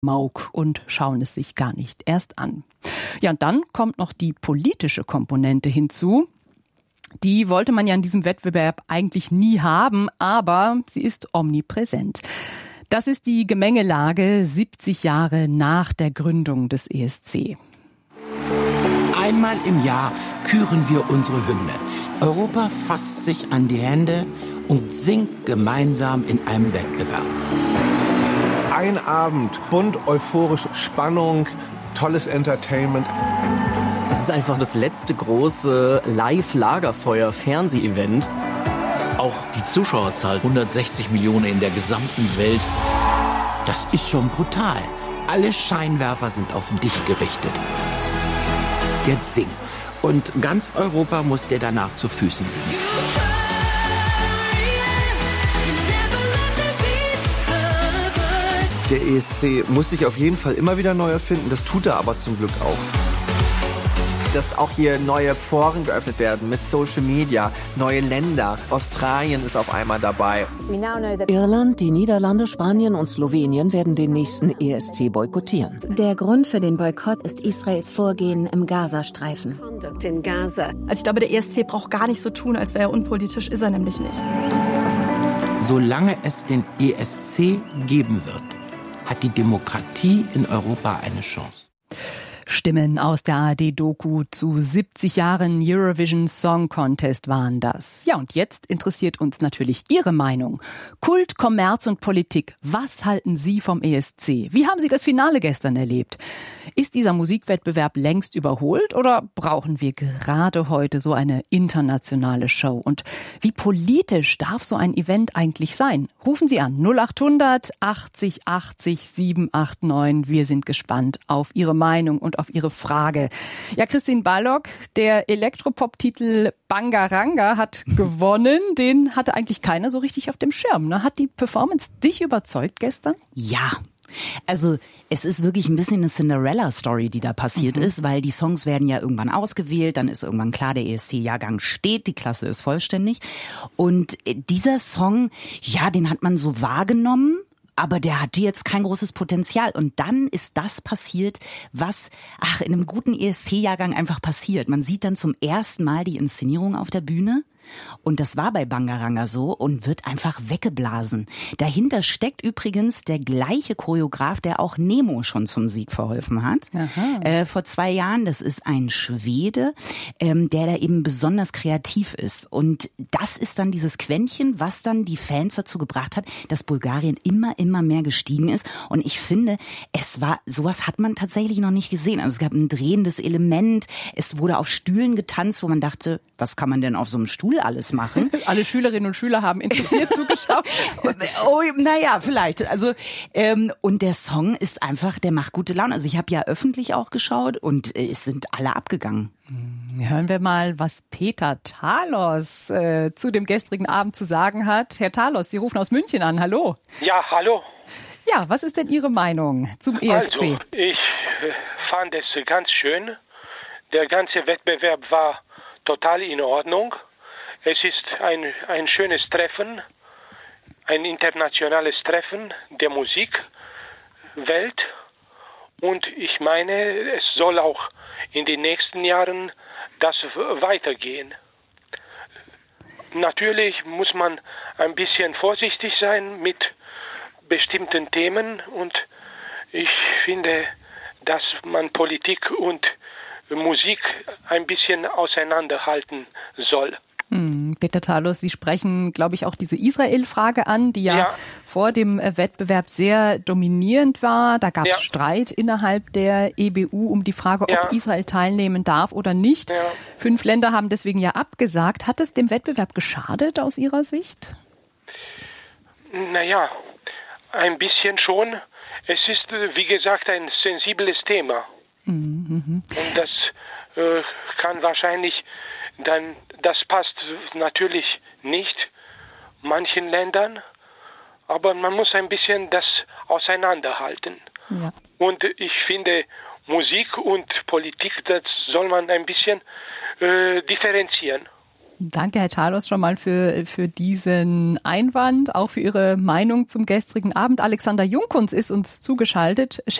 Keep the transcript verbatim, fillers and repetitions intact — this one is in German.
Mauk und schauen es sich gar nicht erst an. Ja, und dann kommt noch die politische Komponente hinzu. Die wollte man ja in diesem Wettbewerb eigentlich nie haben, aber sie ist omnipräsent. Das ist die Gemengelage siebzig Jahre nach der Gründung des E S C. Einmal im Jahr küren wir unsere Hymne. Europa fasst sich an die Hände und singt gemeinsam in einem Wettbewerb. Ein Abend, bunt, euphorisch, Spannung, tolles Entertainment. Es ist einfach das letzte große Live-Lagerfeuer-Fernseh-Event. Auch die Zuschauerzahl, hundertsechzig Millionen in der gesamten Welt. Das ist schon brutal. Alle Scheinwerfer sind auf dich gerichtet. Jetzt sing. Und ganz Europa muss dir danach zu Füßen liegen. Der E S C muss sich auf jeden Fall immer wieder neu erfinden. Das tut er aber zum Glück auch. Dass auch hier neue Foren geöffnet werden mit Social Media, neue Länder. Australien ist auf einmal dabei. Irland, die Niederlande, Spanien und Slowenien werden den nächsten E S C boykottieren. Der Grund für den Boykott ist Israels Vorgehen im Gazastreifen. Also ich glaube, der E S C braucht gar nicht so tun, als wäre er unpolitisch, ist er nämlich nicht. Solange es den E S C geben wird, hat die Demokratie in Europa eine Chance. Stimmen aus der A R D-Doku zu siebzig Jahren Eurovision Song Contest waren das. Ja, und jetzt interessiert uns natürlich Ihre Meinung. Kult, Kommerz und Politik. Was halten Sie vom E S C? Wie haben Sie das Finale gestern erlebt? Ist dieser Musikwettbewerb längst überholt oder brauchen wir gerade heute so eine internationale Show? Und wie politisch darf so ein Event eigentlich sein? Rufen Sie an null acht hundert achtzig achtzig sieben acht neun. Wir sind gespannt auf Ihre Meinung und auf Ihre Frage. Ja, Christine Balogh, der Elektropop-Titel Bangaranga hat gewonnen. Den hatte eigentlich keiner so richtig auf dem Schirm. Ne? Hat die Performance dich überzeugt gestern? Ja. Also es ist wirklich ein bisschen eine Cinderella-Story, die da passiert mhm. ist, weil die Songs werden ja irgendwann ausgewählt, dann ist irgendwann klar, der E S C-Jahrgang steht, die Klasse ist vollständig. Und dieser Song, ja, den hat man so wahrgenommen, aber der hatte jetzt kein großes Potenzial. Und dann ist das passiert, was ach in einem guten E S C-Jahrgang einfach passiert. Man sieht dann zum ersten Mal die Inszenierung auf der Bühne. Und das war bei Bangaranga so und wird einfach weggeblasen. Dahinter steckt übrigens der gleiche Choreograf, der auch Nemo schon zum Sieg verholfen hat. Äh, vor zwei Jahren. Das ist ein Schwede, ähm, der da eben besonders kreativ ist. Und das ist dann dieses Quäntchen, was dann die Fans dazu gebracht hat, dass Bulgarien immer, immer mehr gestiegen ist. Und ich finde, es war, sowas hat man tatsächlich noch nicht gesehen. Also es gab ein drehendes Element. Es wurde auf Stühlen getanzt, wo man dachte, was kann man denn auf so einem Stuhl alles machen? Alle Schülerinnen und Schüler haben interessiert zugeschaut. Oh, naja, vielleicht. Also ähm, und der Song ist einfach, der macht gute Laune. Also ich habe ja öffentlich auch geschaut und äh, es sind alle abgegangen. Hören wir mal, was Peter Talos äh, zu dem gestrigen Abend zu sagen hat. Herr Talos, Sie rufen aus München an. Hallo. Ja, hallo. Ja, was ist denn Ihre Meinung zum E S C? Also, ich äh, fand es ganz schön. Der ganze Wettbewerb war total in Ordnung. Es ist ein, ein schönes Treffen, ein internationales Treffen der Musikwelt. Und ich meine, es soll auch in den nächsten Jahren das weitergehen. Natürlich muss man ein bisschen vorsichtig sein mit bestimmten Themen. Und ich finde, dass man Politik und Musik ein bisschen auseinanderhalten soll. Hm, Peter Talos, Sie sprechen, glaube ich, auch diese Israel-Frage an, die ja, ja. vor dem Wettbewerb sehr dominierend war. Da gab es ja. Streit innerhalb der E B U um die Frage, ja. ob Israel teilnehmen darf oder nicht. Ja. Fünf Länder haben deswegen ja abgesagt. Hat es dem Wettbewerb geschadet aus Ihrer Sicht? Naja, ein bisschen schon. Es ist, wie gesagt, ein sensibles Thema. Mhm. Und das äh, kann wahrscheinlich dann, das passt natürlich nicht manchen Ländern, aber man muss ein bisschen das auseinanderhalten. Ja. Und ich finde, Musik und Politik, das soll man ein bisschen äh, differenzieren. Danke, Herr Talos, schon mal für, für diesen Einwand, auch für Ihre Meinung zum gestrigen Abend. Alexander Jungkunz ist uns zugeschaltet,